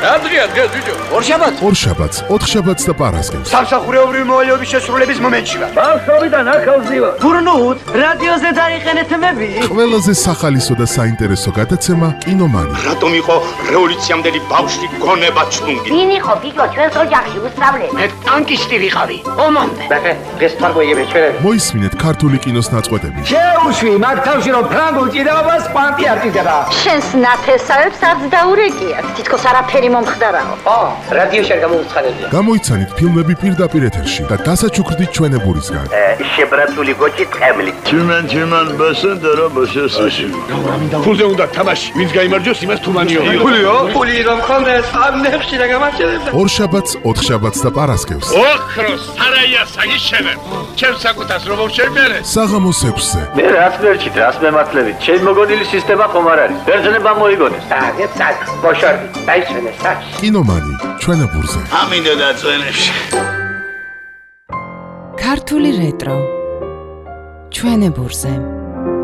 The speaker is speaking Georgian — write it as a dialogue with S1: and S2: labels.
S1: რა დღეა დღეს ბიჭო?
S2: ორშაბათს, ოთხშაბათს და პარასკევს.
S3: სამსახურეობრივი მოვალეობის შესრულების მომენტში ვარ.
S1: ბავშვობიდან აქ ავზივა.
S4: გურნუთ, რადიოზე დაიხენეთ მები.
S2: ყველაზე სახალისო და საინტერესო გადაცემა კინომანი.
S3: რატომ იყო რევოლუციამდელი ბავშვი გონება ჩნუნგი?
S5: ვინ იყო ბიჭო ჩვენს ოჯახში უსწავლე?
S3: მე ტანკისტი ვიყავი.
S4: ომამდე.
S3: დღეს თარგოიები ჩვენები.
S2: მოისმინეთ ქართული კინოს ნაწყვეტები.
S1: შეუშვი მაგ თავში რომ ფრანგულ ჭიდაობას კვანტი არ ჭირდება.
S5: შენს ნათესავებს არც დაურეკიათ. თითქოს არაფერი მომხდარაო.
S3: რადიოში არ გამოუცხადებია.
S2: გამოიცანით ფილმები პირდაპირ ეთერში და დასაჩუქრდით ჩვენებურისგან.
S3: შებრატული გოჭი ტყემლი.
S6: Тюмень, басендера, басесაში.
S1: ფულზე უნდა თამაში. ვინც გაიმარჯვოს, იმას თუმანიო.
S3: ფული რომ ხონდეს ამ ნეხში და გამარჯვებდა.
S2: ორშაბათს, ოთხშაბათს და პარასკევს.
S1: ოქროს სარაია საგიშენებ. ჩემს საკუთას რომ შევმერე.
S2: საღამოს 6-ზე.
S6: მე რაც მერჩით, რას მემართლებით. ჩემ მოგონილი სისტემა ხომ არ არის. ბერძნება მოიგონეს.
S3: წაგ, ბოშორდი, დაიშვენე საჩი.
S2: კინომანი, ჩვენებურზე.
S6: ამინდა დაწვენებში.
S7: ქართული რეტრო ჩვენებურზე.